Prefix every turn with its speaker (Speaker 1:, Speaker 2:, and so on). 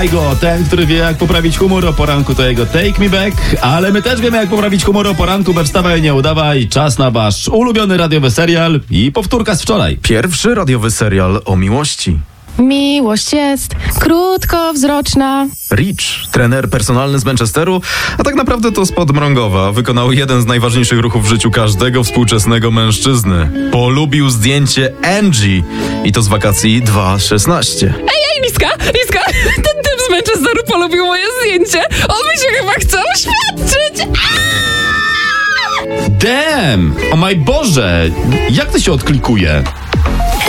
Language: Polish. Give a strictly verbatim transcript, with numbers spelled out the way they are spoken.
Speaker 1: Kaigo, ten, który wie jak poprawić humor o poranku, to jego Take Me Back, ale my też wiemy jak poprawić humor o poranku, we wstawaj, nie udawaj, czas na wasz ulubiony radiowy serial i powtórka z wczoraj.
Speaker 2: Pierwszy radiowy serial o miłości.
Speaker 3: Miłość jest krótkowzroczna.
Speaker 2: Rich, trener personalny z Manchesteru, a tak naprawdę to spod Mrągowa, wykonał jeden z najważniejszych ruchów w życiu każdego współczesnego mężczyzny. Polubił zdjęcie Angie i to z wakacji dwa tysiące szesnaście.
Speaker 4: Ej, ej, Liska, Liska, ten typ z Manchesteru polubił moje zdjęcie. On mi się chyba chce oświadczyć.
Speaker 1: Damn! O mój Boże! Jak to się odklikuje?